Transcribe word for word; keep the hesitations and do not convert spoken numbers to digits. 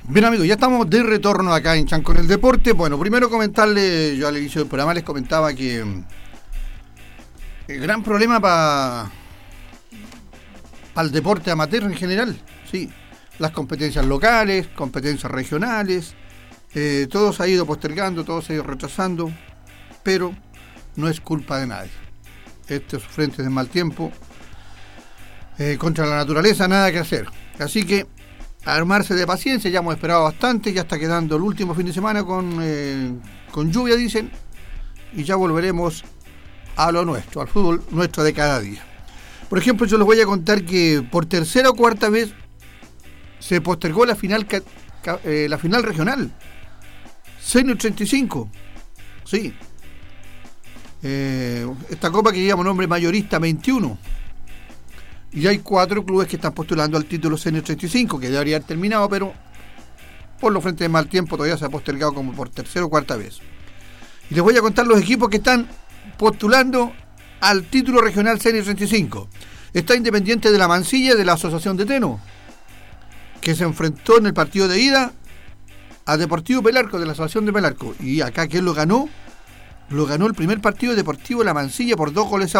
Bien, amigos, ya estamos de retorno acá en Chan con el Deporte. Bueno, primero comentarle, yo al inicio del programa les comentaba que el gran problema para pa el deporte amateur en general, sí, las competencias locales, competencias regionales, eh, todo se ha ido postergando, todo se ha ido retrasando, pero no es culpa de nadie. Estos frentes de mal tiempo, eh, contra la naturaleza, nada que hacer. Así que armarse de paciencia, ya hemos esperado bastante, ya está quedando el último fin de semana con, eh, con lluvia, dicen, y ya volveremos a lo nuestro, al fútbol nuestro de cada día. Por ejemplo, yo les voy a contar que por tercera o cuarta vez se postergó la final eh, la final regional Senior treinta y cinco. Sí. Eh, esta copa que lleva nombre Mayorista veintiuno. Y hay cuatro clubes que están postulando al título Senior treinta y cinco, que debería haber terminado, pero por los frentes de mal tiempo todavía se ha postergado como por tercera o cuarta vez. Y les voy a contar los equipos que están postulando al título regional Senior treinta y cinco. Está Independiente de la Mansilla, de la Asociación de Teno, que se enfrentó en el partido de ida a Deportivo Pelarco, de la Asociación de Pelarco. Y acá, ¿quién lo ganó? Lo ganó el primer partido Deportivo La Mansilla por dos goles a